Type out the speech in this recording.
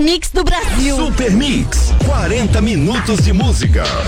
Mix do Brasil. Super Mix, 40 minutos de música.